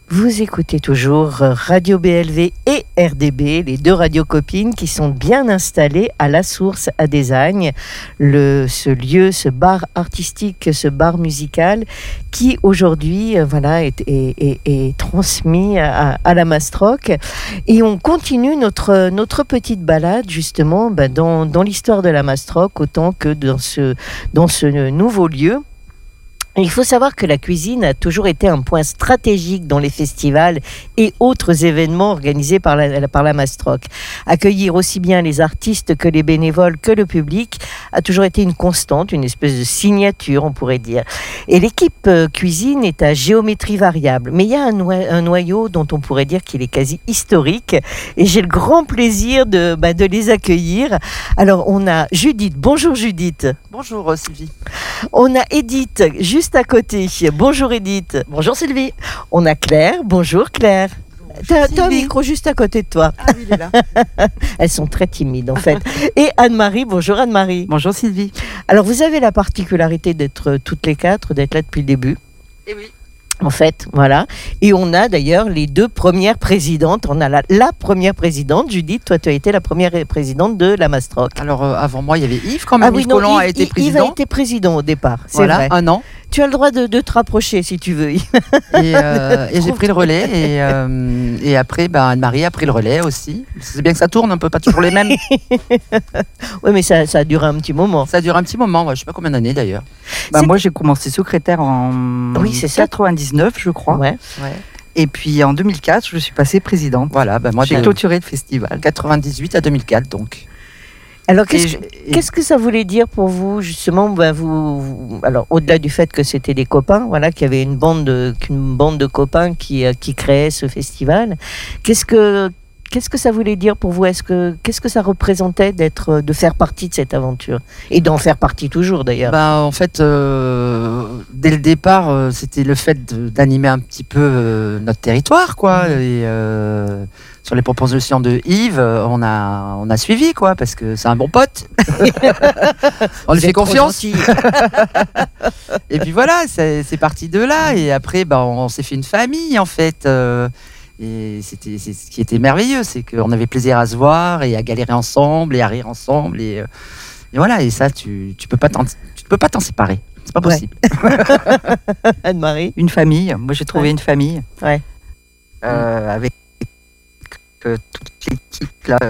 Vous écoutez toujours Radio BLV et RDB, les deux radios copines qui sont bien installées à La Source à Desagnes. Ce lieu, ce bar artistique, ce bar musical qui aujourd'hui est transmis à la Mastroc. Et on continue notre petite balade justement dans l'histoire de la Mastroc autant que dans ce nouveau lieu. Il faut savoir que la cuisine a toujours été un point stratégique dans les festivals et autres événements organisés par la Mastroc. Accueillir aussi bien les artistes que les bénévoles que le public a toujours été une constante, une espèce de signature, on pourrait dire. Et l'équipe cuisine est à géométrie variable, mais il y a un noyau dont on pourrait dire qu'il est quasi historique et j'ai le grand plaisir de les accueillir. Alors on a Judith. Bonjour Judith. Bonjour Sylvie. On a Edith juste à côté. Bonjour Edith. Bonjour Sylvie. On a Claire. Bonjour Claire. T'as un micro juste à côté de toi. Ah oui, il est là. Elles sont très timides en fait. Et Anne-Marie. Bonjour Anne-Marie. Bonjour Sylvie. Alors vous avez la particularité d'être toutes les quatre, d'être là depuis le début. Eh oui. En fait, voilà. Et on a d'ailleurs les deux premières présidentes. On a la première présidente, Judith. Toi, tu as été la première présidente de la Mastroc. Alors, avant moi, il y avait Yves quand même. Ah oui, Yves Collant a été président. Yves a été président au départ, c'est voilà, vrai. un an. Tu as le droit de te rapprocher si tu veux. Et j'ai pris le relais. Et après, Anne-Marie a pris le relais aussi. C'est bien que ça tourne, on ne peut pas toujours les mêmes. Oui, mais ça a duré un petit moment. Ça dure un petit moment, je ne sais pas combien d'années d'ailleurs. Moi, j'ai commencé secrétaire en 99, je crois. Ouais. Et puis en 2004, je suis passée présidente. Voilà, moi j'ai clôturé le festival. 98 à 2004, donc. Alors, qu'est-ce que ça voulait dire pour vous, justement, alors, au-delà du fait que c'était des copains, voilà, qu'il y avait une bande de copains qui créait ce festival, qu'est-ce que ça voulait dire pour vous ? Qu'est-ce que ça représentait de faire partie de cette aventure ? Et d'en faire partie toujours, d'ailleurs. En fait, dès le départ, c'était le fait d'animer un petit peu notre territoire, quoi. Et sur les propositions de Yves, on a suivi, quoi, parce que c'est un bon pote. On lui fait confiance. Et puis voilà, c'est parti de là. Et après, on s'est fait une famille, en fait. Et c'est ce qui était merveilleux, c'est qu'on avait plaisir à se voir et à galérer ensemble et à rire ensemble. Et voilà, et ça, tu peux pas t'en séparer. C'est pas possible. Ouais. Anne-Marie ? Une famille. Moi, j'ai trouvé une famille. Ouais. Avec toute l'équipe là.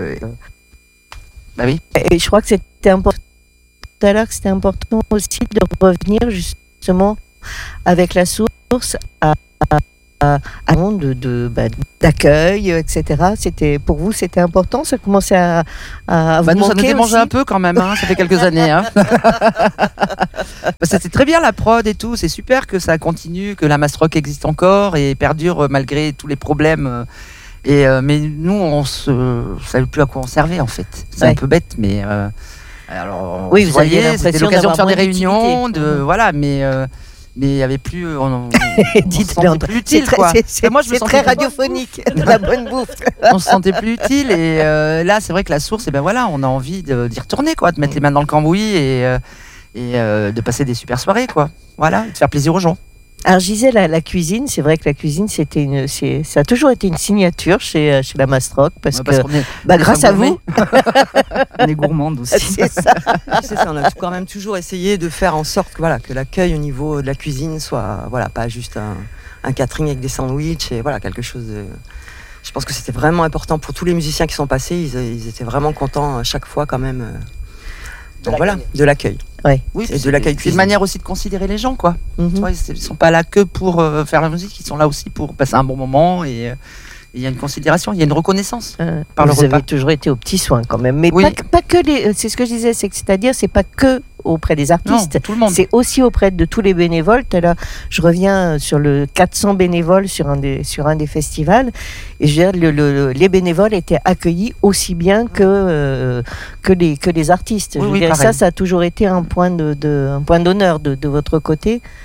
Oui. Et je crois que c'était important tout à l'heure, que c'était important aussi de revenir justement avec la source à un monde d'accueil, etc. Pour vous, c'était important. Ça commençait à vous manquer. Nous, ça nous démangeait aussi. un peu quand même. Ça fait quelques années. C'était très bien la prod et tout. C'est super que ça continue, que la Mastroc existe encore et perdure malgré tous les problèmes. Mais nous, on ne savait plus à quoi on servait en fait. C'est un peu bête, mais alors. Oui, vous aviez l'impression c'était l'occasion de faire des d'avoir réunions, voilà, mais il n'y avait plus. On se sentait plus utile, quoi. Moi, je me sentais très radiophonique, de la bonne bouffe. On se sentait plus utile, et là, c'est vrai que la source, on a envie d'y retourner, quoi, de mettre les mains dans le cambouis et de passer des super soirées, quoi. Voilà, de faire plaisir aux gens. Alors, je disais, la cuisine, c'est vrai que la cuisine, ça a toujours été une signature chez la Mastroc, parce que grâce à vous, on est gourmande aussi. C'est ça. On a quand même toujours essayé de faire en sorte que l'accueil au niveau de la cuisine soit pas juste un catering avec des sandwichs et quelque chose de... Je pense que c'était vraiment important pour tous les musiciens qui sont passés. Ils étaient vraiment contents à chaque fois quand même. De l'accueil. Ouais. Oui, et de l'accueil. C'est une manière aussi de considérer les gens, quoi. Mm-hmm. Tu vois, ils sont pas là que pour faire la musique, ils sont là aussi pour passer un bon moment et il y a une considération, il y a une reconnaissance par le repas. Vous avez toujours été aux petits soins quand même, mais oui. pas que les. C'est ce que je disais, c'est-à-dire c'est pas que auprès des artistes, non, tout le monde. C'est aussi auprès de tous les bénévoles. Là, je reviens sur le 400 bénévoles sur un des festivals, et je veux dire, les bénévoles étaient accueillis aussi bien que les artistes. Oui, je veux dire, ça a toujours été un point d'honneur de votre côté.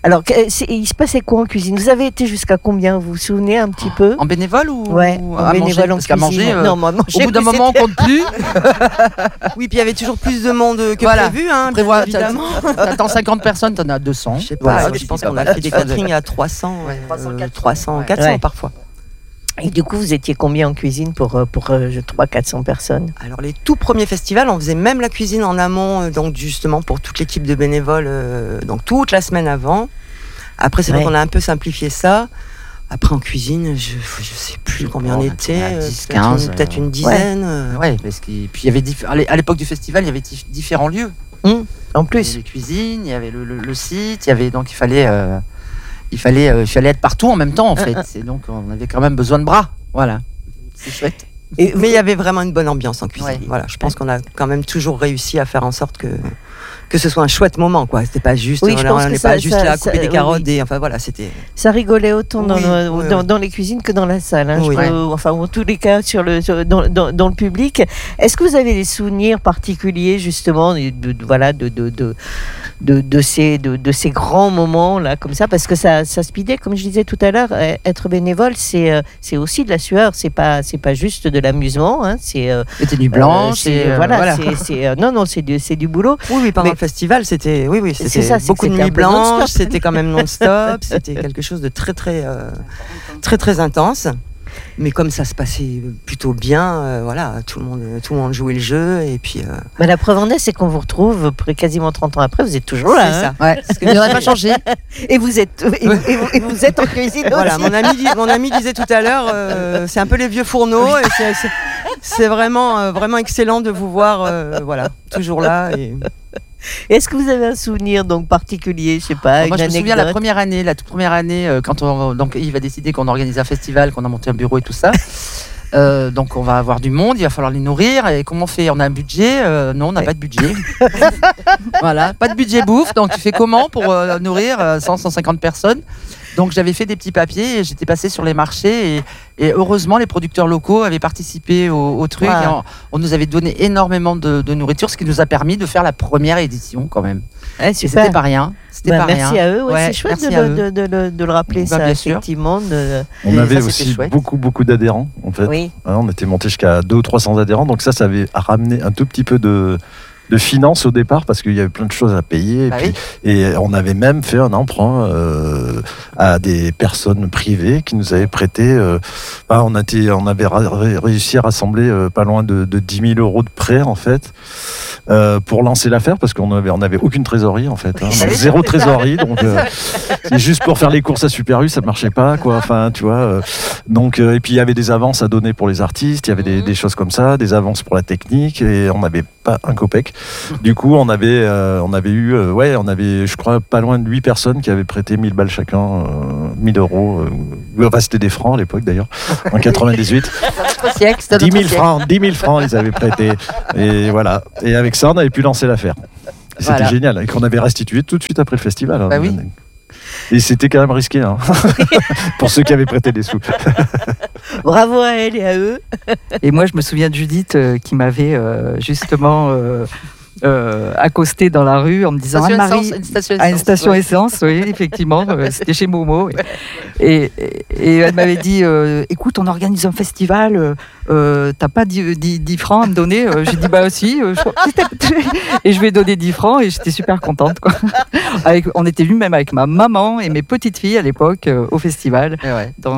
Alors, il se passait quoi en cuisine? Vous avez été jusqu'à combien? Vous vous souvenez un petit peu? En bénévole ou Ouais, à manger? Parce qu'à manger, non, manger, au bout d'un moment, on compte plus. Oui, puis il y avait toujours plus de monde que prévu, hein, prévois, évidemment. T'attends 50 personnes, t'en as 200. Je sais pas, je pense qu'on a fait des caterings à 300, 300, 400 parfois. Et du coup, vous étiez combien en cuisine pour 300-400 personnes? Alors, les tout premiers festivals, on faisait même la cuisine en amont, donc justement pour toute l'équipe de bénévoles, donc toute la semaine avant. Après, c'est vrai qu'on a un peu simplifié ça. Après, en cuisine, je sais plus combien on était, 10, 15, peut-être une dizaine. Ouais, parce qu'il puis il y avait à l'époque du festival, il y avait différents lieux. En plus, il y avait les cuisines, il y avait le site, il y avait donc il fallait être partout en même temps en fait. Et donc on avait quand même besoin de bras. Voilà, c'est chouette. Mais il y avait vraiment une bonne ambiance en cuisine. Ouais. Voilà, je pense qu'on a quand même toujours réussi à faire en sorte que ce soit un chouette moment, quoi. C'était pas juste, oui, on n'est pas juste là à couper des carottes, et enfin voilà, c'était. Ça rigolait autant dans les cuisines que dans la salle. Hein, enfin, en tous les cas, dans le public. Est-ce que vous avez des souvenirs particuliers justement de ces grands moments là, comme ça, parce que ça speedait, comme je disais tout à l'heure, être bénévole, c'est aussi de la sueur. C'est pas juste de l'amusement. Hein, c'était du blanc. C'est du boulot. Oui, pendant le festival, c'était beaucoup de nuits blanches, c'était quand même non-stop, c'était quelque chose de très très intense. Mais comme ça se passait plutôt bien, voilà, tout le monde jouait le jeu et puis. Mais la preuve en est, c'est qu'on vous retrouve quasiment 30 ans après, vous êtes toujours là. C'est hein. ça. Ouais. Parce que vous n'aurez pas changé. Et vous êtes en cuisine voilà, aussi. mon ami disait tout à l'heure, c'est un peu les vieux fourneaux et c'est vraiment excellent de vous voir, voilà, toujours là. Est-ce que vous avez un souvenir donc particulier, je sais pas, moi, une je me souviens la toute première année, quand donc Yves a décidé qu'on organise un festival, qu'on a monté un bureau et tout ça. Donc on va avoir du monde, il va falloir les nourrir. Et comment on fait? On a un budget? Non, on n'a pas de budget. Voilà, pas de budget bouffe. Donc tu fais comment pour nourrir 150 personnes? Donc j'avais fait des petits papiers et j'étais passé sur les marchés et heureusement les producteurs locaux avaient participé au truc. Wow. Et on nous avait donné énormément de nourriture, ce qui nous a permis de faire la première édition quand même. Ouais, et c'était pas rien. Merci à eux. Ouais, c'est chouette de le rappeler, ça, effectivement. On avait aussi beaucoup d'adhérents en fait. Oui. On était monté jusqu'à 200 ou 300 adhérents, donc ça avait ramené un tout petit peu de finances au départ parce qu'il y avait plein de choses à payer et on avait même fait un emprunt à des personnes privées qui nous avaient prêté on avait réussi à rassembler pas loin de 10 000 euros de prêt en fait pour lancer l'affaire parce qu'on avait aucune trésorerie en fait, hein. On avait zéro trésorerie donc c'est juste pour faire les courses à Super U, ça marchait pas quoi, enfin tu vois donc et puis il y avait des avances à donner pour les artistes, il y avait des choses comme ça, des avances pour la technique et on n'avait pas un copec. Du coup, on avait eu, je crois, pas loin de 8 personnes qui avaient prêté 1000 balles chacun, 1000 euros. Enfin, c'était des francs à l'époque d'ailleurs, en 98. 10 000 francs, ils avaient prêté. Et voilà. Et avec ça, on avait pu lancer l'affaire. Et c'était génial. Et qu'on avait restitué tout de suite après le festival. Hein. Bah oui. Et c'était quand même risqué, hein. Pour ceux qui avaient prêté des sous. Bravo à elle et à eux. Et moi, je me souviens de Judith qui m'avait justement accosté dans la rue en me disant Anne-Marie, à une station essence, oui, effectivement, c'était chez Momo. Et elle m'avait dit écoute, on organise un festival, t'as pas 10 francs à me donner? J'ai dit bah si, et je lui ai donné 10 francs et j'étais super contente, quoi. On était venus même avec ma maman et mes petites filles à l'époque au festival, dans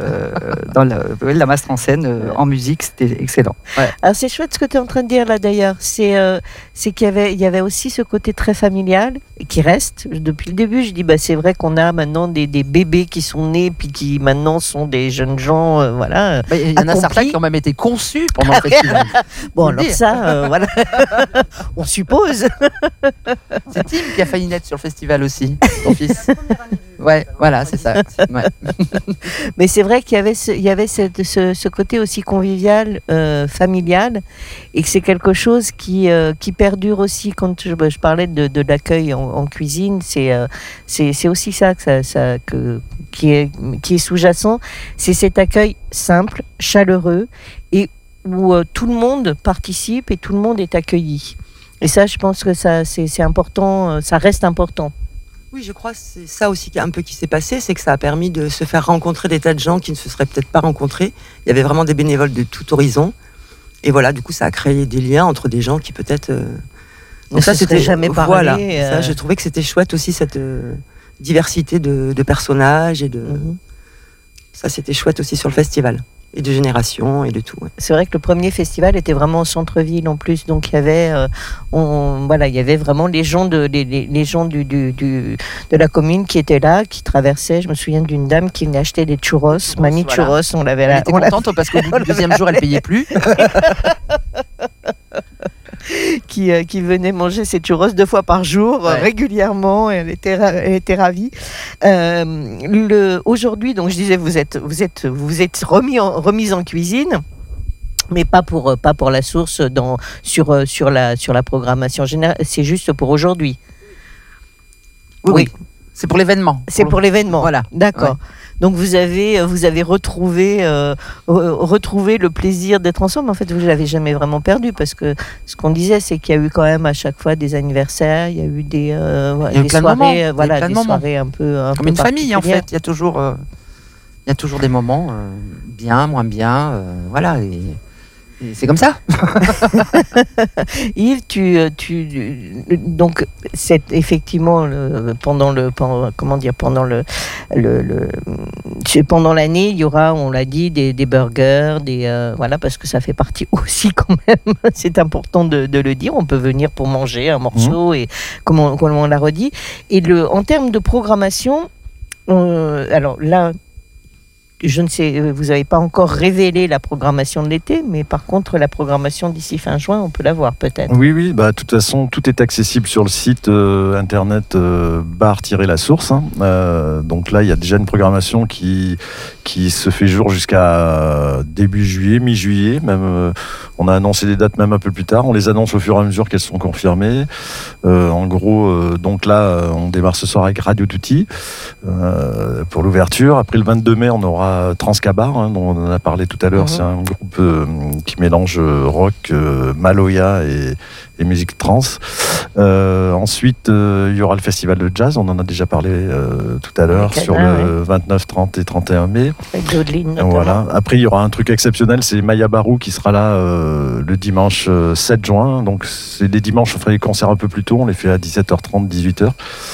la Mastre en scène en musique, c'était excellent. Ouais. Alors c'est chouette ce que tu es en train de dire là d'ailleurs, c'est qu'il y avait aussi ce côté très familial qui reste depuis le début. Je dis c'est vrai qu'on a maintenant des bébés qui sont nés puis qui maintenant sont des jeunes gens, voilà. Il y en a certains qui ont même été conçus pendant le festival. Bon alors ça, voilà, on suppose. C'est Tim qui a failli naître sur le festival aussi, ton fils. Ouais, voilà, c'est ça. Ouais. Mais c'est vrai qu'il y avait ce côté aussi convivial, familial, et que c'est quelque chose qui perdure aussi. Quand je parlais de l'accueil en cuisine, c'est aussi ça qui est sous-jacent. C'est cet accueil simple, chaleureux, et où tout le monde participe et tout le monde est accueilli. Et ça, je pense que ça c'est important, ça reste important. Oui, je crois que c'est ça aussi un peu qui s'est passé, c'est que ça a permis de se faire rencontrer des tas de gens qui ne se seraient peut-être pas rencontrés. Il y avait vraiment des bénévoles de tout horizon. Et voilà, du coup, ça a créé des liens entre des gens qui peut-être... Donc ça, c'était jamais parlé. Voilà, ça, j'ai trouvé que c'était chouette aussi, cette diversité de personnages. Ça, c'était chouette aussi sur le festival. Et de génération et de tout. Ouais. C'est vrai que le premier festival était vraiment au centre-ville en plus, donc il y avait, il y avait vraiment les gens de la commune qui étaient là, qui traversaient. Je me souviens d'une dame qui venait acheter des churros, Mamie Churros. On l'avait. Elle était contente parce qu'au bout du deuxième jour, elle payait plus. Qui venait manger ses churros 2 fois par jour, régulièrement, et elle était ravie. Aujourd'hui, donc je disais, vous êtes remise en cuisine, mais pas pour la source sur la programmation générale. C'est juste pour aujourd'hui. Oui. C'est pour l'événement. C'est pour l'événement. Voilà. D'accord. Ouais. Donc vous avez retrouvé le plaisir d'être ensemble. En fait, vous ne l'avez jamais vraiment perdu, parce que ce qu'on disait, c'est qu'il y a eu quand même à chaque fois des anniversaires, il y a eu des soirées, soirées un peu comme une famille en fait. Il y a toujours des moments bien, moins bien, voilà. Et c'est comme ça. Yves, donc c'est effectivement pendant l'année, il y aura, on l'a dit, des burgers, parce que ça fait partie aussi quand même. C'est important de le dire. On peut venir pour manger un morceau et comme on l'a redit. Et en termes de programmation, alors là. Je ne sais, vous n'avez pas encore révélé la programmation de l'été, mais par contre, la programmation d'ici fin juin, on peut la voir peut-être. Oui, de toute façon, tout est accessible sur le site internet bar-la source. Donc là, il y a déjà une programmation qui se fait jour jusqu'à début juillet, mi-juillet. Même, on a annoncé des dates même un peu plus tard. On les annonce au fur et à mesure qu'elles sont confirmées. En gros, donc là, on démarre ce soir avec Radio Tutti pour l'ouverture. Après le 22 mai, on aura Transcabar, dont on en a parlé tout à l'heure. C'est un groupe qui mélange rock, maloya et musique trans. Ensuite, il y aura le festival de jazz, on en a déjà parlé tout à l'heure, sur le 29, 30 et 31 mai. Avec Dodeline, notamment. Voilà. Après, il y aura un truc exceptionnel, c'est Maya Barou qui sera là le dimanche 7 juin. Donc, c'est des dimanches, on fait les concerts un peu plus tôt, on les fait à 17h30, 18h.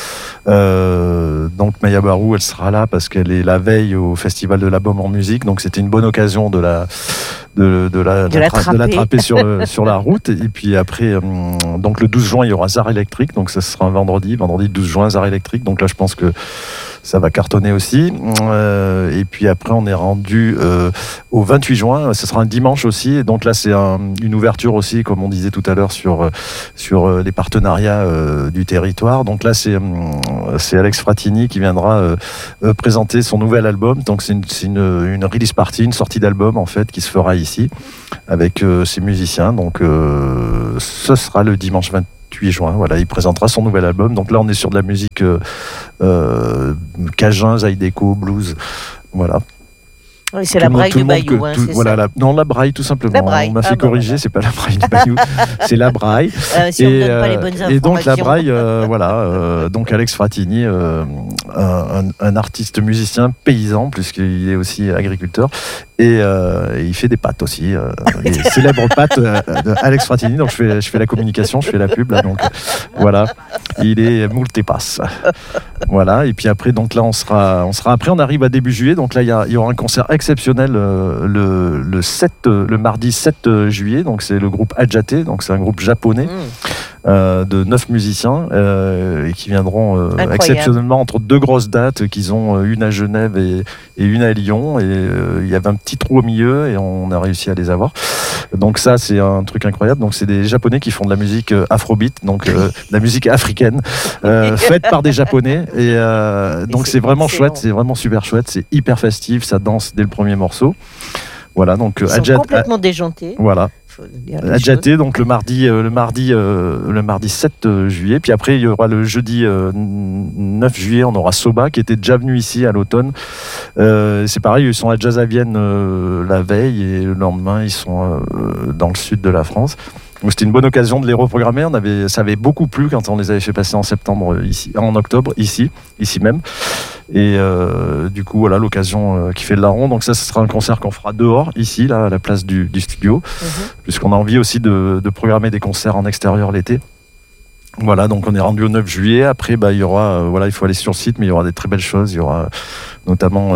Donc Maya Barou, elle sera là parce qu'elle est la veille au festival de la Baume en musique, donc c'était une bonne occasion de l'attraper sur la route. Et puis après, donc le 12 juin, il y aura Zar Electric, donc ça sera un vendredi 12 juin, Zar Electric, donc là je pense que ça va cartonner aussi. Et puis après, on est rendu au 28 juin, ce sera un dimanche aussi, et donc là c'est une ouverture aussi, comme on disait tout à l'heure, sur les partenariats du territoire. Donc là c'est Alex Fratini qui viendra présenter son nouvel album. Donc c'est une release party, une sortie d'album en fait, qui se fera ici avec ses musiciens. Donc ce sera le dimanche 28 juin. Voilà, il présentera son nouvel album. Donc là, on est sur de la musique cajun, zydeco, blues. Voilà. Oui, c'est la braille du Bayou. Non, la braille, tout simplement. Braille. On m'a fait corriger, c'est pas la braille du Bayou, c'est la braille. Si on ne donne pas les bonnes informations. Et donc la braille, donc Alex Fratini, un artiste musicien paysan, puisqu'il est aussi agriculteur, et il fait des pâtes aussi, les célèbres pâtes d'Alex Fratini. Donc je fais la communication, je fais la pub, là, donc voilà, il est multipasse. Voilà, et puis après, donc là, on arrive à début juillet, donc là, il y aura un concert exceptionnel le mardi 7 juillet, donc c'est le groupe Ajate, donc c'est un groupe japonais de 9 musiciens et qui viendront exceptionnellement entre 2 grosses dates qu'ils ont, une à Genève et une à Lyon, et il y avait un petit trou au milieu et on a réussi à les avoir. Donc ça, c'est un truc incroyable. Donc c'est des Japonais qui font de la musique afrobeat, donc de la musique africaine faite par des Japonais, et donc c'est vraiment chouette, c'est vraiment super chouette, c'est hyper festif, ça danse dès le premier morceau. Voilà, donc ils sont complètement déjantés. Voilà. Ajate, donc le mardi 7 juillet. Puis après, il y aura le jeudi 9 juillet, on aura Soba qui était déjà venu ici à l'automne. C'est pareil, ils sont à Jazz à Vienne la veille, et le lendemain, ils sont dans le sud de la France. Donc c'était une bonne occasion de les reprogrammer. Ça avait beaucoup plu quand on les avait fait passer en octobre, ici même. Et du coup, voilà l'occasion qui fait le larron. Donc ça sera un concert qu'on fera dehors, ici, là, à la place du studio, puisqu'on a envie aussi de programmer des concerts en extérieur l'été. Voilà, donc on est rendu au 9 juillet. Après, il y aura, il faut aller sur le site, mais il y aura des très belles choses. Il y aura notamment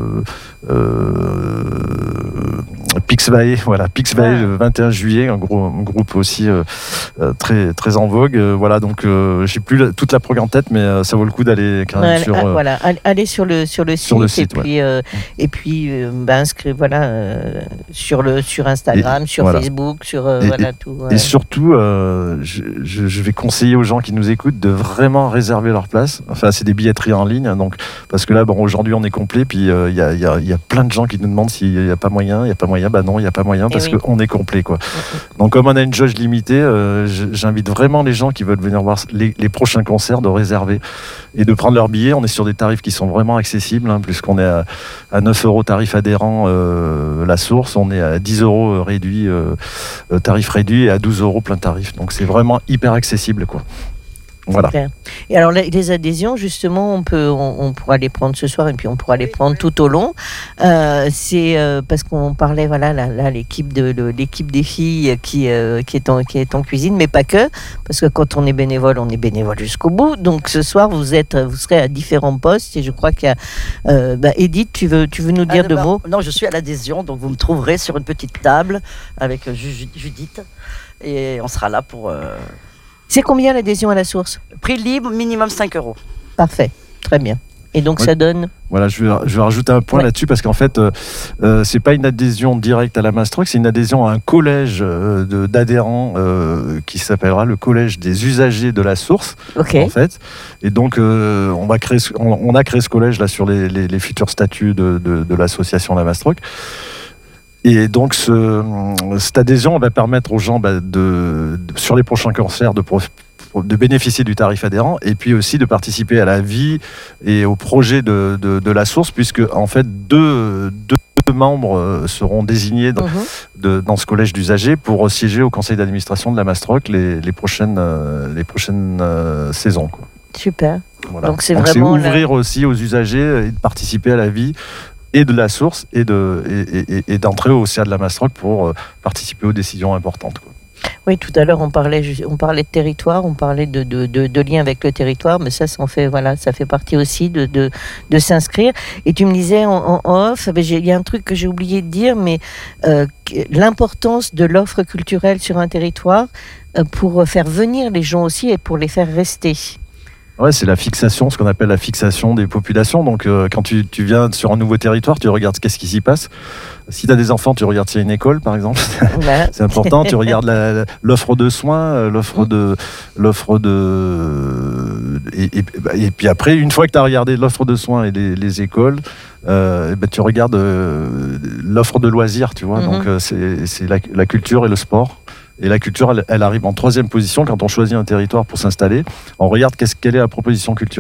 Pixvae, le 21 juillet, un groupe aussi très très en vogue. Voilà, donc j'ai plus toute la prog en tête, mais ça vaut le coup d'aller quand même aller sur le site, et puis inscrire sur Instagram, sur Facebook, sur tout. Et surtout, je vais conseiller aux gens qui nous écoutent de vraiment réserver leur place. Enfin, c'est des billetteries en ligne, donc parce que là, aujourd'hui, on est complet, puis il y a plein de gens qui nous demandent s'il n'y a pas moyen. Il n'y a pas moyen, non, il n'y a pas moyen parce qu'on est complet, quoi. Donc, comme on a une jauge limitée, j'invite vraiment les gens qui veulent venir voir les prochains concerts de réserver et de prendre leur billet. On est sur des tarifs qui sont vraiment accessibles, puisqu'on est à 9 € tarif adhérent la source, on est à 10 € réduit, tarif réduit, et à 12 € plein tarif. Donc, c'est vraiment hyper accessible, quoi. Voilà. Et alors les adhésions, justement, on pourra les prendre ce soir et puis on pourra les prendre tout au long. C'est parce qu'on parlait, l'équipe des filles qui est en cuisine, mais pas que, parce que quand on est bénévole jusqu'au bout. Donc ce soir, vous serez à différents postes et je crois qu'il y a Edith, tu veux nous dire deux mots? Non, je suis à l'adhésion, donc vous me trouverez sur une petite table avec Judith et on sera là pour. C'est combien l'adhésion à la source? Prix libre, minimum 5 €. Parfait, très bien. Et donc ça donne... Voilà, je vais rajouter un point là-dessus, parce qu'en fait, c'est pas une adhésion directe à la Mastroc, c'est une adhésion à un collège d'adhérents qui s'appellera le collège des usagers de la source, en fait. Et donc, on a créé ce collège là sur les futurs statuts de l'association La Mastroc. Et donc, cette adhésion va permettre aux gens sur les prochains concerts de bénéficier du tarif adhérent et puis aussi de participer à la vie et au projet de la source, puisque en fait deux membres seront désignés dans ce collège d'usagers pour siéger au conseil d'administration de la Mastroc les prochaines saisons, quoi. Super. Voilà. Donc c'est ouvrir aussi aux usagers et de participer à la vie et de la source et d'entrer au CA de la Mastroc pour participer aux décisions importantes, quoi. Oui, tout à l'heure on parlait de territoire, on parlait de lien avec le territoire, mais ça fait partie aussi de s'inscrire. Et tu me disais en off, il y a un truc que j'ai oublié de dire, mais l'importance de l'offre culturelle sur un territoire pour faire venir les gens aussi et pour les faire rester. Ouais, c'est la fixation, ce qu'on appelle la fixation des populations. Donc, quand tu viens sur un nouveau territoire, tu regardes qu'est-ce qui s'y passe. Si tu as des enfants, tu regardes s'il y a une école, par exemple. C'est important. Tu regardes l'offre de soins, et puis après, une fois que tu as regardé l'offre de soins et les écoles, tu regardes l'offre de loisirs, tu vois. Donc, c'est la culture et le sport. Et la culture, elle arrive en 3e position quand on choisit un territoire pour s'installer. On regarde quelle est la proposition culturelle.